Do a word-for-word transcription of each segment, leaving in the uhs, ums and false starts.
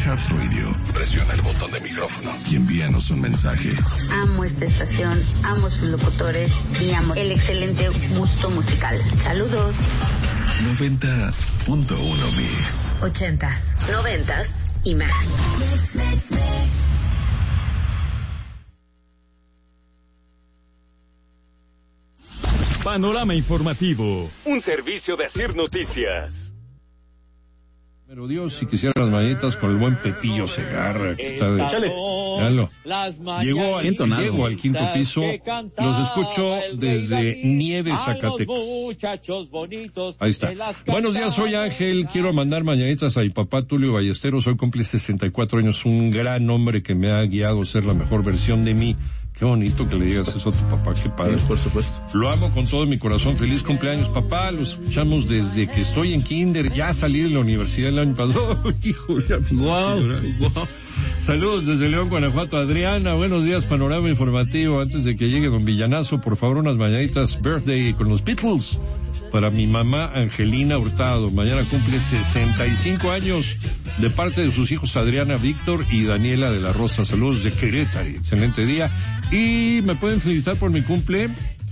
iHeartRadio, presiona el botón de micrófono y envíanos un mensaje. Amo esta estación, amo sus locutores y amo el excelente gusto musical. Saludos. noventa punto uno Mix. Ochentas, noventas y más. Mix, mix, mix. Panorama informativo, un servicio de Asir Noticias. Pero Dios, si quisiera las mañanitas con el buen Pepillo Segarra, que está de... Échale. Llegó al, llego al quinto piso, los escucho desde Nieves, Zacatecas. Ahí está. Buenos días, soy Ángel, quiero mandar mañanitas a mi papá Tulio Ballesteros, hoy cumple sesenta y cuatro años, un gran hombre que me ha guiado a ser la mejor versión de mí. Qué bonito que le digas eso a tu papá, qué padre. Sí, por supuesto. Lo amo con todo mi corazón. Feliz cumpleaños, papá. Lo escuchamos desde que estoy en kinder. Ya salí de la universidad el año pasado. Oh, hijo, ya me wow, wow. Saludos desde León, Guanajuato. Adriana, buenos días, panorama informativo. Antes de que llegue don Villanazo, por favor, unas mañanitas birthday con los Beatles para mi mamá Angelina Hurtado. Mañana cumple sesenta y cinco años, de parte de sus hijos Adriana, Víctor y Daniela de la Rosa. Saludos de Querétaro. Excelente día. Y me pueden felicitar por mi cumple.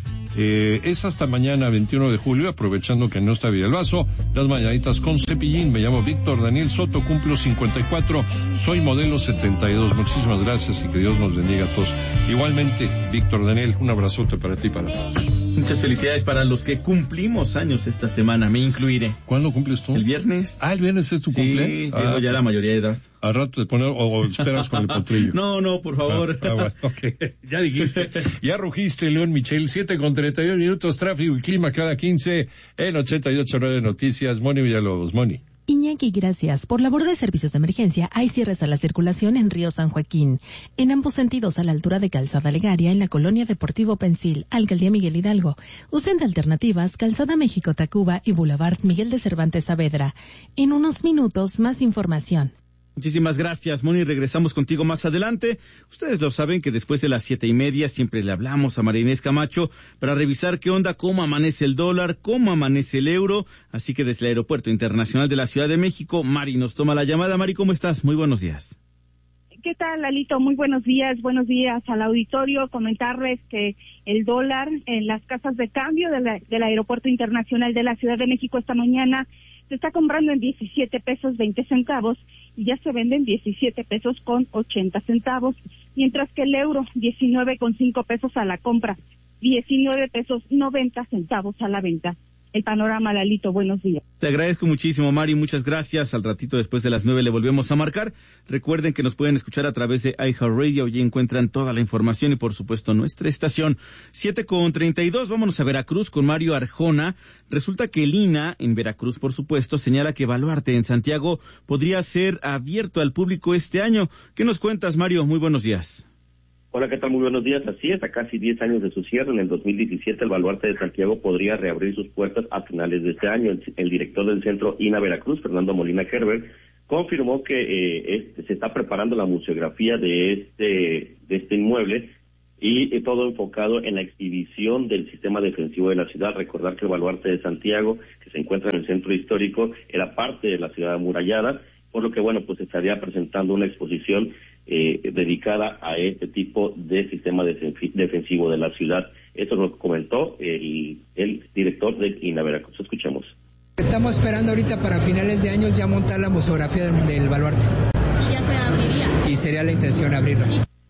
Eh, es hasta mañana, veintiuno de julio, aprovechando que no está Villalbazo. Las mañanitas con Cepillín. Me llamo Víctor Daniel Soto, cumplo cincuenta y cuatro, soy modelo setenta y dos. Muchísimas gracias y que Dios nos bendiga a todos. Igualmente, Víctor Daniel, un abrazote para ti y para todos. Muchas felicidades para los que cumplimos años esta semana, me incluiré. ¿Cuándo cumples tú? El viernes. Ah, el viernes es tu sí, cumple. Sí, ah, llevo ya la mayoría de edad. Al rato de poner, o, o esperas con el potrillo. No, no, por favor. Ah, ah, bueno, okay. Ya dijiste, ya rugiste, León Michel, siete con treinta y un minutos, tráfico y clima cada quince en ochenta y ocho punto nueve Noticias. Moni Villalobos, Moni. Iñaki, gracias. Por labor de servicios de emergencia, hay cierres a la circulación en Río San Joaquín. En ambos sentidos, a la altura de Calzada Legaria, en la colonia Deportivo Pensil, Alcaldía Miguel Hidalgo. Usen de alternativas Calzada México-Tacuba y Boulevard Miguel de Cervantes Saavedra. En unos minutos, más información. Muchísimas gracias, Moni. Regresamos contigo más adelante. Ustedes lo saben que después de las siete y media siempre le hablamos a María Inés Camacho para revisar qué onda, cómo amanece el dólar, cómo amanece el euro. Así que desde el Aeropuerto Internacional de la Ciudad de México, Mari nos toma la llamada. Mari, ¿cómo estás? Muy buenos días. ¿Qué tal, Lalito? Muy buenos días. Buenos días al auditorio. Comentarles que el dólar en las casas de cambio de la, del Aeropuerto Internacional de la Ciudad de México esta mañana se está comprando en diecisiete pesos veinte centavos y ya se vende en diecisiete pesos con ochenta centavos, mientras que el euro diecinueve con cinco pesos a la compra, diecinueve pesos noventa centavos a la venta. El panorama, Lalito, buenos días. Te agradezco muchísimo, Mari, muchas gracias. Al ratito después de las nueve le volvemos a marcar. Recuerden que nos pueden escuchar a través de iHeartRadio y encuentran toda la información y por supuesto nuestra estación. siete con treinta y dos, vámonos a Veracruz con Mario Arjona. Resulta que el I N A en Veracruz, por supuesto, señala que Baluarte en Santiago podría ser abierto al público este año. ¿Qué nos cuentas, Mario? Muy buenos días. Hola, ¿qué tal? Muy buenos días. Así es, a casi diez años de su cierre, en el dos mil diecisiete, el Baluarte de Santiago podría reabrir sus puertas a finales de este año. El, el director del centro I N A Veracruz, Fernando Molina Herbert, confirmó que eh, este, se está preparando la museografía de este de este inmueble y eh, todo enfocado en la exhibición del sistema defensivo de la ciudad. Recordar que el Baluarte de Santiago, que se encuentra en el centro histórico, era parte de la ciudad amurallada, por lo que, bueno, pues estaría presentando una exposición eh, dedicada a este tipo de sistema defensivo de la ciudad. Esto lo comentó el, el director del I N A Veracruz. Escuchemos. Estamos esperando ahorita para finales de año ya montar la museografía del, del Baluarte. ¿Y ya se abriría? Y sería la intención abrirla.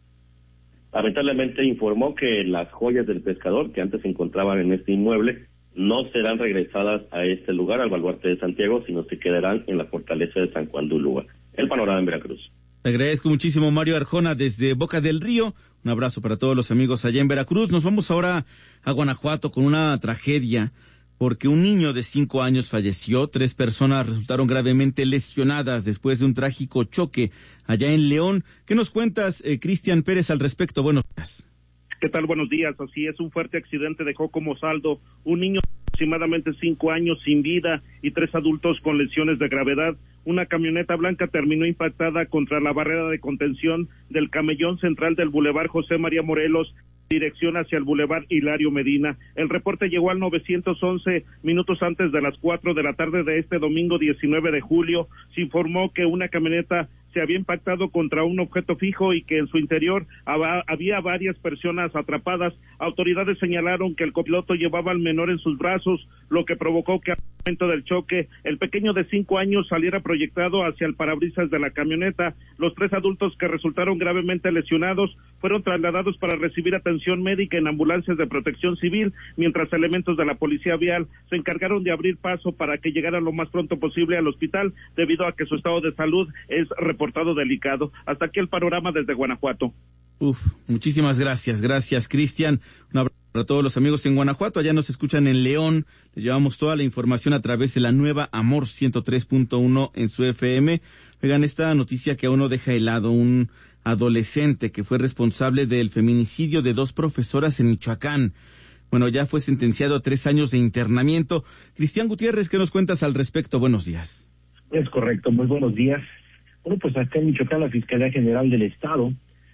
Lamentablemente informó que las joyas del pescador que antes se encontraban en este inmueble no serán regresadas a este lugar, al Baluarte de Santiago, sino se quedarán en la fortaleza de San Juan de Ulúa. El panorama en Veracruz. Te agradezco muchísimo, Mario Arjona, desde Boca del Río. Un abrazo para todos los amigos allá en Veracruz. Nos vamos ahora a Guanajuato con una tragedia, porque un niño de cinco años falleció. Tres personas resultaron gravemente lesionadas después de un trágico choque allá en León. ¿Qué nos cuentas, eh, Cristian Pérez, al respecto? Buenos días. ¿Qué tal? Buenos días. Así es, un fuerte accidente dejó como saldo un niño de aproximadamente cinco años sin vida y tres adultos con lesiones de gravedad. Una camioneta blanca terminó impactada contra la barrera de contención del camellón central del Boulevard José María Morelos, dirección hacia el Boulevard Hilario Medina. El reporte llegó al nueve once minutos antes de las cuatro de la tarde de este domingo diecinueve de julio. Se informó que una camioneta se se había impactado contra un objeto fijo y que en su interior hab- había varias personas atrapadas. Autoridades señalaron que el copiloto llevaba al menor en sus brazos, lo que provocó que al momento del choque el pequeño de cinco años saliera proyectado hacia el parabrisas de la camioneta. Los tres adultos que resultaron gravemente lesionados fueron trasladados para recibir atención médica en ambulancias de protección civil, mientras elementos de la policía vial se encargaron de abrir paso para que llegaran lo más pronto posible al hospital, debido a que su estado de salud es reportado delicado. Hasta aquí el panorama desde Guanajuato. Uf, muchísimas gracias, gracias Cristian. Un abrazo para todos los amigos en Guanajuato, allá nos escuchan en León, les llevamos toda la información a través de la nueva Amor ciento tres punto uno en su F M. Oigan, esta noticia que a uno deja helado, un adolescente que fue responsable del feminicidio de dos profesoras en Michoacán. Bueno, ya fue sentenciado a tres años de internamiento. Cristian Gutiérrez, ¿qué nos cuentas al respecto? Buenos días. Es correcto, muy buenos días. Bueno, pues acá en Michoacán la Fiscalía General del Estado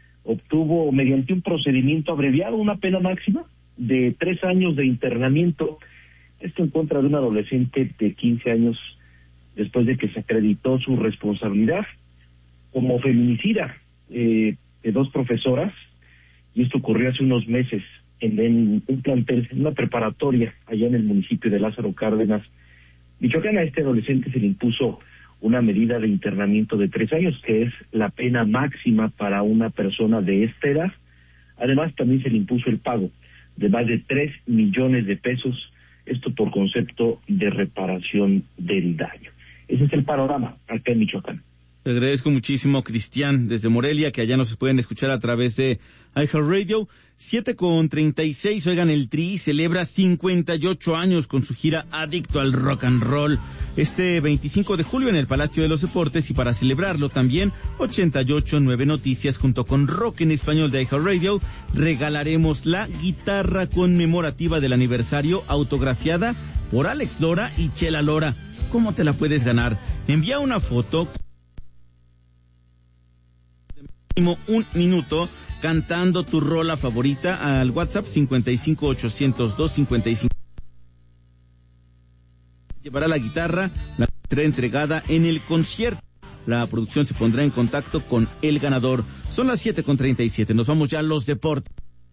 obtuvo mediante un procedimiento abreviado una pena máxima de tres años de internamiento. Esto en contra de un adolescente de quince años, después de que se acreditó su responsabilidad como feminicida eh, de dos profesoras, y esto ocurrió hace unos meses en, en un plantel, en una preparatoria allá en el municipio de Lázaro Cárdenas, Michoacán. A este adolescente se le impuso una medida de internamiento de tres años, que es la pena máxima para una persona de esta edad. Además, también se le impuso el pago de más de tres millones de pesos, esto por concepto de reparación del daño. Ese es el panorama acá en Michoacán. Le agradezco muchísimo, Cristian, desde Morelia, que allá nos pueden escuchar a través de iHeartRadio. siete con treinta y seis, oigan, el Tri celebra cincuenta y ocho años con su gira Adicto al Rock and Roll. Este veinticinco de julio en el Palacio de los Deportes, y para celebrarlo también, ochenta y ocho punto nueve Noticias junto con Rock en Español de iHeartRadio regalaremos la guitarra conmemorativa del aniversario autografiada por Alex Lora y Chela Lora. ¿Cómo te la puedes ganar? Envía una foto un minuto cantando tu rola favorita al WhatsApp cincuenta y cinco ochocientos dos cincuenta y cinco. Llevará la guitarra, la será entregada en el concierto. La producción se pondrá en contacto con el ganador. Son las siete con treinta y siete, nos vamos ya a los deportes.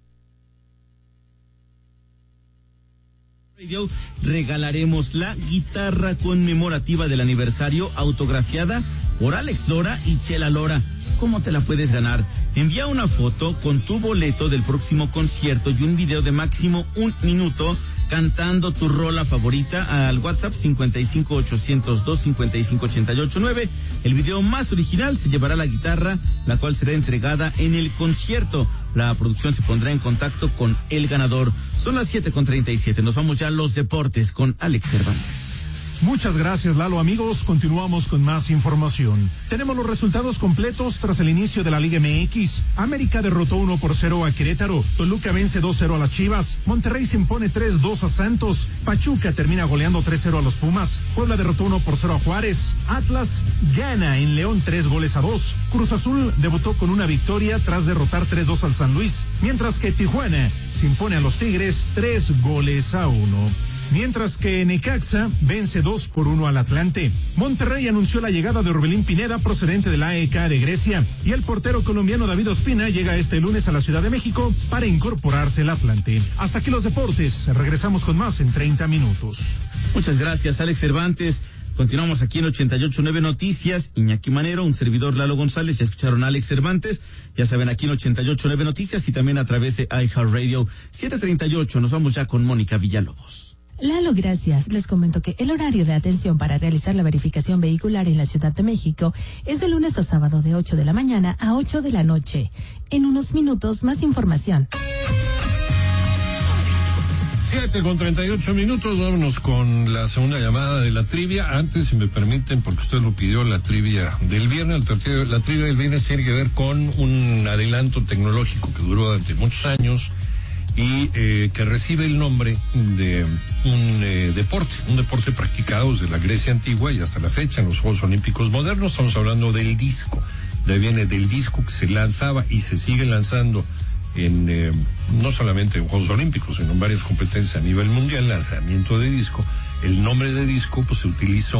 Regalaremos la guitarra conmemorativa del aniversario autografiada por Alex Lora y Chela Lora. ¿Cómo te la puedes ganar? Envía una foto con tu boleto del próximo concierto y un video de máximo un minuto cantando tu rola favorita al WhatsApp cincuenta y cinco ochocientos dos cincuenta y cinco ochenta y ocho nueve. El video más original se llevará la guitarra, la cual será entregada en el concierto. La producción se pondrá en contacto con el ganador. Son las siete con treinta y siete. Nos vamos ya a los deportes con Alex Cervantes. Muchas gracias, Lalo. Amigos, continuamos con más información. Tenemos los resultados completos tras el inicio de la Liga M X. América derrotó uno por cero a Querétaro. Toluca vence dos cero a las Chivas. Monterrey se impone tres dos a Santos. Pachuca termina goleando tres cero a los Pumas. Puebla derrotó uno por cero a Juárez. Atlas gana en León tres goles a dos. Cruz Azul debutó con una victoria tras derrotar tres dos al San Luis. Mientras que Tijuana se impone a los Tigres tres goles a uno. Mientras que Necaxa vence dos por uno al Atlante. Monterrey anunció la llegada de Orbelín Pineda, procedente de la A E K de Grecia, y el portero colombiano David Ospina llega este lunes a la Ciudad de México para incorporarse al Atlante. Hasta aquí los deportes, regresamos con más en treinta minutos. Muchas gracias, Alex Cervantes. Continuamos aquí en ochenta y ocho punto nueve Noticias. Iñaki Manero, un servidor Lalo González. Ya escucharon a Alex Cervantes. Ya saben, aquí en ochenta y ocho punto nueve Noticias y también a través de iHeartRadio. siete treinta y ocho, nos vamos ya con Mónica Villalobos. Lalo, gracias. Les comento que el horario de atención para realizar la verificación vehicular en la Ciudad de México es de lunes a sábado de ocho de la mañana a ocho de la noche. En unos minutos, más información. siete con treinta y ocho minutos, vámonos con la segunda llamada de la trivia. Antes, si me permiten, porque usted lo pidió, la trivia del viernes. La trivia del viernes tiene que ver con un adelanto tecnológico que duró durante muchos años y eh, que recibe el nombre de un eh, deporte, un deporte practicado desde la Grecia antigua y hasta la fecha en los Juegos Olímpicos modernos. Estamos hablando del disco. De ahí viene del disco que se lanzaba y se sigue lanzando en eh, no solamente en Juegos Olímpicos, sino en varias competencias a nivel mundial, lanzamiento de disco. El nombre de disco pues se utilizó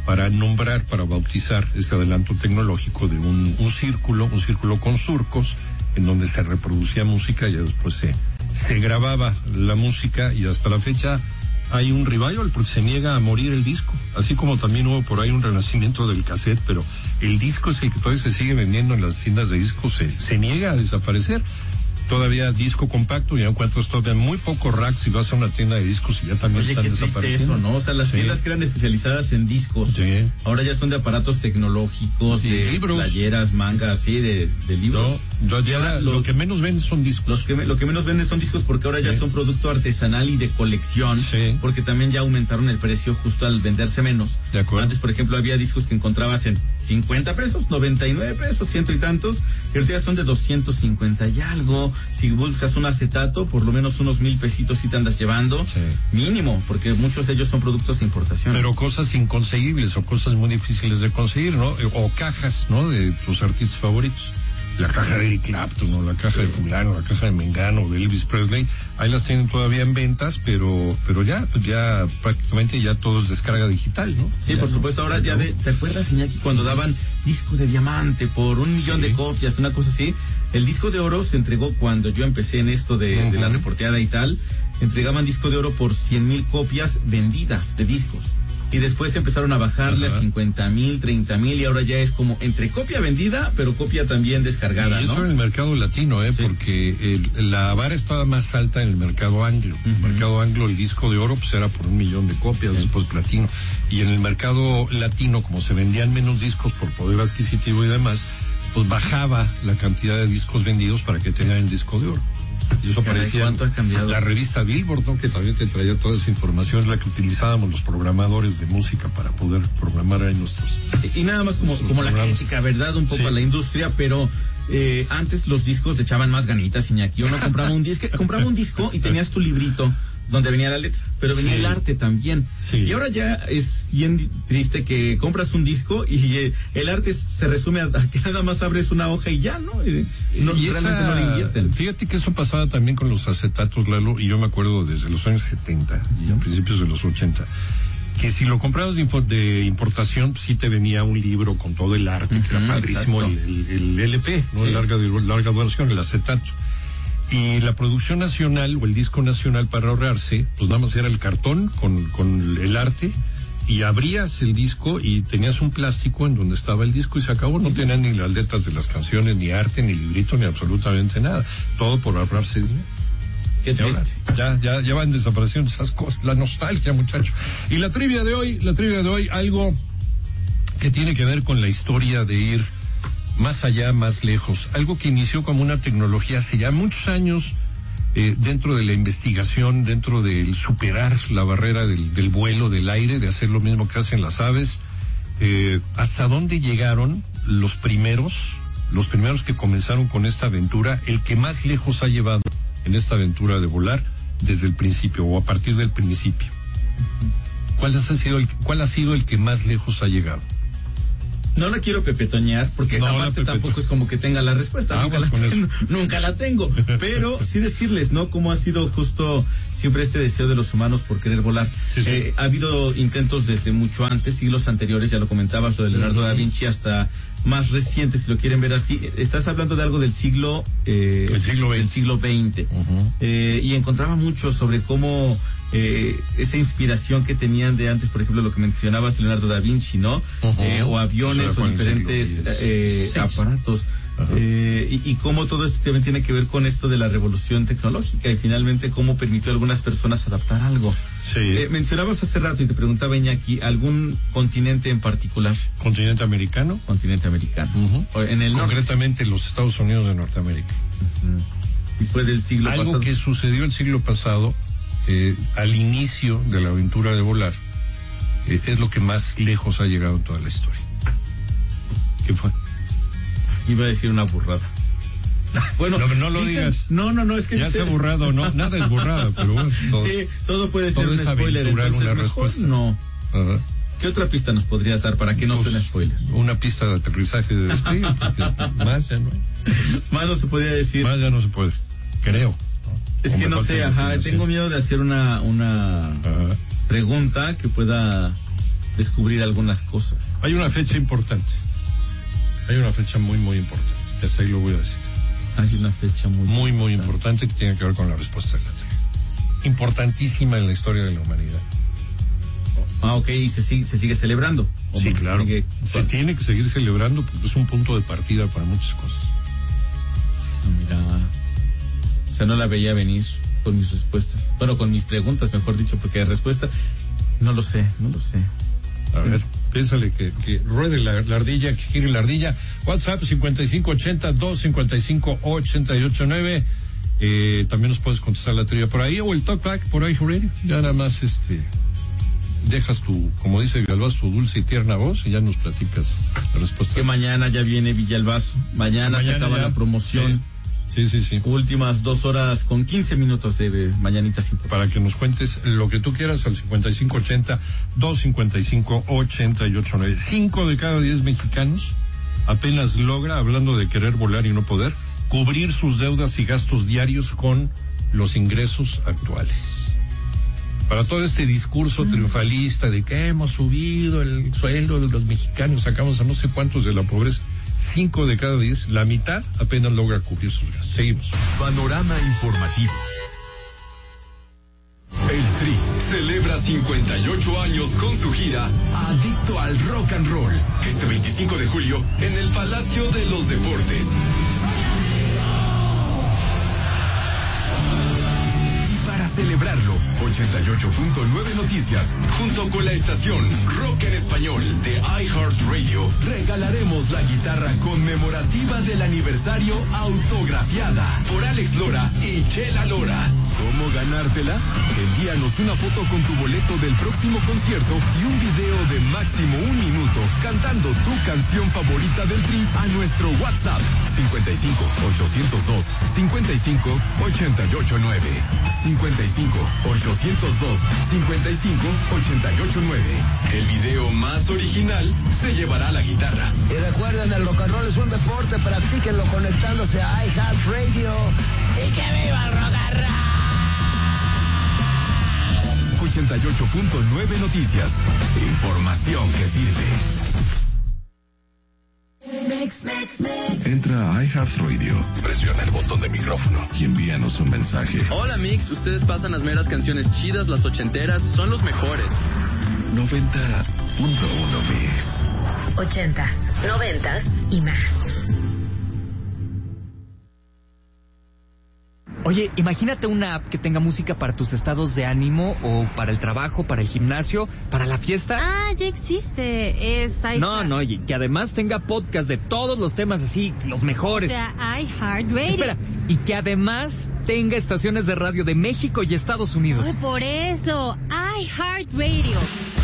para nombrar, para bautizar ese adelanto tecnológico de un, un círculo, un círculo con surcos, en donde se reproducía música y después se, se grababa la música, y hasta la fecha hay un revival porque se niega a morir el disco, así como también hubo por ahí un renacimiento del cassette, pero el disco es el que todavía se sigue vendiendo en las tiendas de discos, se, se niega a desaparecer. Todavía disco compacto, ya encuentras todavía muy pocos racks si vas a una tienda de discos y ya también Oye, están qué desapareciendo. Eso, ¿no? O sea, las sí. tiendas que eran especializadas en discos, sí. ahora ya son de aparatos tecnológicos, sí, de libros, playeras, mangas, sí, de, de libros. No, ya ya lo, lo que menos venden son discos. Los que me, lo que menos venden son discos porque ahora sí. ya son producto artesanal y de colección, sí. porque también ya aumentaron el precio justo al venderse menos. De acuerdo. Antes, por ejemplo, había discos que encontrabas en cincuenta pesos, noventa y nueve pesos, ciento y tantos, y ahorita ya son de doscientos cincuenta y algo. Si buscas un acetato, por lo menos unos mil pesitos si te andas llevando, sí. mínimo, porque muchos de ellos son productos de importación. Pero cosas inconseguibles o cosas muy difíciles de conseguir, ¿no? O cajas, ¿no? De tus artistas favoritos. La caja de Eric Clapton, o la caja sí. de fulano, la caja de Mengano, de Elvis Presley, ahí las tienen todavía en ventas, pero pero ya, ya prácticamente ya todo es descarga digital, ¿no? Sí, ya por no, supuesto, ahora ya de, ¿te acuerdas, Iñaki, cuando daban discos de diamante por un millón sí. de copias, una cosa así? El disco de oro se entregó cuando yo empecé en esto de, uh-huh. de la reporteada y tal, entregaban disco de oro por cien mil copias vendidas de discos. Y después empezaron a bajarle Ajá. a cincuenta mil, treinta mil, y ahora ya es como entre copia vendida, pero copia también descargada, y eso ¿no? en el mercado latino, ¿eh? Sí. Porque el, la vara estaba más alta en el mercado anglo. Uh-huh. En el mercado anglo el disco de oro pues era por un millón de copias, sí. después platino. Y en el mercado latino, como se vendían menos discos por poder adquisitivo y demás, pues bajaba la cantidad de discos vendidos para que tengan el disco de oro. Y eso parecía ¿cuánto ha cambiado? La revista Billboard, ¿no? Que también te traía toda esa información, es la que utilizábamos los programadores de música para poder programar ahí nuestros. Y nada más como, como la crítica, ¿verdad? Un poco sí. a la industria, pero eh, antes los discos le echaban más ganitas, Iñaki. Uno compraba un disco, compraba un disco y tenías tu librito donde venía la letra, pero venía sí. el arte también. Sí. Y ahora ya es bien triste que compras un disco y eh, el arte se resume a, a que nada más abres una hoja y ya, ¿no? Y, no y realmente esa, no le invierten. Fíjate que eso pasaba también con los acetatos, Lalo, y yo me acuerdo desde los años setenta y a principios de los ochenta, que si lo comprabas de, de importación, sí te venía un libro con todo el arte, uh-huh, que era padrísimo, el, el, el L P, ¿no? Sí. Larga, larga duración, el acetato. Y la producción nacional o el disco nacional, para ahorrarse, pues nada más era el cartón con, con el arte, y abrías el disco y tenías un plástico en donde estaba el disco y se acabó. No tenían ni las letras de las canciones, ni arte, ni librito, ni absolutamente nada. Todo por ahorrarse dinero. Qué triste. Ya, ya, ya van desapareciendo esas cosas. La nostalgia, muchacho. Y la trivia de hoy, la trivia de hoy, algo que tiene que ver con la historia de ir más allá, más lejos. Algo que inició como una tecnología hace ya muchos años, eh, dentro de la investigación, dentro del superar la barrera del, del vuelo, del aire, de hacer lo mismo que hacen las aves. Eh, ¿hasta dónde llegaron los primeros, los primeros que comenzaron con esta aventura? El que más lejos ha llevado en esta aventura de volar desde el principio o a partir del principio. ¿Cuál ha sido el, cuál ha sido el que más lejos ha llegado? No la quiero pepetonear, porque no, aparte tampoco es como que tenga la respuesta. Nunca la, tengo, nunca la tengo. Pero sí decirles, ¿no? Cómo ha sido justo siempre este deseo de los humanos por querer volar. Sí, sí. Eh, ha habido intentos desde mucho antes, siglos anteriores, ya lo comentabas, lo de Leonardo uh-huh. da Vinci, hasta más reciente, si lo quieren ver así. Estás hablando de algo del siglo, eh, el siglo veinte. Del siglo veinte. Uh-huh. Eh, y encontraba mucho sobre cómo Eh, esa inspiración que tenían de antes, por ejemplo, lo que mencionabas, Leonardo da Vinci, ¿no? Uh-huh. Eh, o aviones o diferentes eh, sí. aparatos. Uh-huh. Eh, y, y cómo todo esto también tiene que ver con esto de la revolución tecnológica y finalmente cómo permitió a algunas personas adaptar algo. Sí. Eh, mencionabas hace rato y te preguntaba, Iñaki, ¿algún continente en particular? ¿Continente americano? Continente americano. Uh-huh. En el Concretamente norte. Los Estados Unidos de Norteamérica. Uh-huh. Y fue del siglo Algo pasado. Algo que sucedió el siglo pasado. Eh, al inicio de la aventura de volar, eh, es lo que más lejos ha llegado en toda la historia. ¿Qué fue? Iba a decir una burrada. Bueno, no, no lo dicen, digas. No, no, no, es que ya sea burrado o no, nada es burrada, pero bueno. Todo, sí, todo puede ser todo un spoiler, entonces una mejor respuesta. No. Ajá. ¿Qué otra pista nos podrías dar para que no pues, suene spoiler? Una pista de aterrizaje de despegue, más ya no. Más no se podría decir. Más ya no se puede, creo. Es que no sé, ajá, tengo miedo de hacer una una ajá. pregunta que pueda descubrir algunas cosas. Hay una fecha importante. Hay una fecha muy, muy importante. Hasta ahí lo voy a decir. Hay una fecha muy, muy, muy importante que tiene que ver con la respuesta de la trivia. Importantísima en la historia de la humanidad. Ah, ok, y se sigue, se sigue celebrando. Sí, claro. Sigue... Se tiene que seguir celebrando porque es un punto de partida para muchas cosas. Mira, o sea, no la veía venir con mis respuestas. Bueno, con mis preguntas, mejor dicho, porque de respuesta no lo sé, no lo sé. A ver, piénsale que, que ruede la, la ardilla, que gire la ardilla. WhatsApp cincuenta y cinco ochenta, dos cincuenta y cinco ochenta y ocho nueve. Eh, también nos puedes contestar la trivia por ahí o el talkback por ahí, Radio. Ya nada más, este, dejas tu, como dice Villalbazo, tu dulce y tierna voz y ya nos platicas la respuesta. Que mañana ya viene Villalbazo. Mañana, mañana se acaba ya la promoción. Sí, sí, sí. Últimas dos horas con quince minutos de mañanitas. Para que nos cuentes lo que tú quieras al cincuenta y cinco ochenta, dos cincuenta y cinco ochenta y ocho nueve. Cinco de cada diez mexicanos apenas logra, hablando de querer volar y no poder, cubrir sus deudas y gastos diarios con los ingresos actuales. Para todo este discurso triunfalista de que hemos subido el sueldo de los mexicanos, sacamos a no sé cuántos de la pobreza, cinco de cada diez, la mitad apenas logra cubrir sus gastos. Seguimos. Panorama informativo. El Tri celebra cincuenta y ocho años con su gira Adicto al Rock and Roll, este veinticinco de julio en el Palacio de los Deportes. Para celebrarlo, ochenta y ocho punto nueve Noticias, junto con la estación Rock en Español de iHeartRadio, regalaremos la guitarra conmemorativa del aniversario autografiada por Alex Lora y Chela Lora. ¿Cómo ganártela? Envíanos una foto con tu boleto del próximo concierto y un video de máximo un minuto cantando tu canción favorita del Tri a nuestro WhatsApp cincuenta y cinco ochocientos dos cincuenta y cinco ochenta y ocho nueve. cincuenta y cinco ochocientos dos cincuenta y cinco ochenta y ocho nueve. El video más original se llevará la guitarra. Y recuerden, el rock and roll es un deporte, practíquenlo conectándose a iHeartRadio. ¡Y que viva el rock and roll! ochenta y ocho punto nueve Noticias. Información que sirve. Mix, mix, mix. Entra a iHeartRadio, presiona el botón de micrófono y envíanos un mensaje. Hola Mix, ustedes pasan las meras canciones chidas, las ochenteras, son los mejores. noventa punto uno Mix. Ochentas, noventas y más. Oye, imagínate una app que tenga música para tus estados de ánimo o para el trabajo, para el gimnasio, para la fiesta. Ah, ya existe. Es iHeart. No, no, y que además tenga podcast de todos los temas así, los mejores. O sea, iHeartRadio. Espera, y que además tenga estaciones de radio de México y Estados Unidos. Ay, por eso, iHeartRadio.